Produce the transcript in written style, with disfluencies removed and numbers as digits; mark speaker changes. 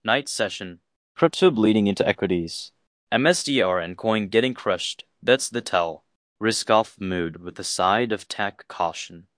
Speaker 1: Night session.
Speaker 2: Crypto bleeding into equities.
Speaker 1: MSDR and coin getting crushed. That's the tell. Risk off mood with a side of tech caution.